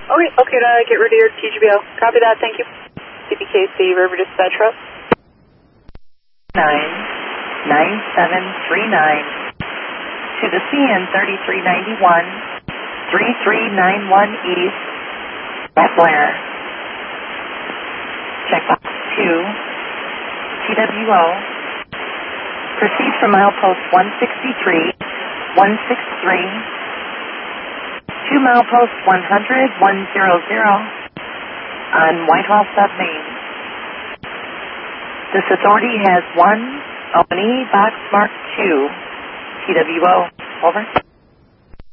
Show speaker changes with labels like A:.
A: Okay, get rid of your TGBO. Copy that, thank you. CPKC River Dispatch Route.
B: 99739 to the CN 3391, 3391 East, at Blair. Checkbox 2, TWO. Proceed from milepost 163, 163, to milepost 100, 100 on Whitehall Sub Main. This authority has 1 Albany box mark 2, TWO. Over.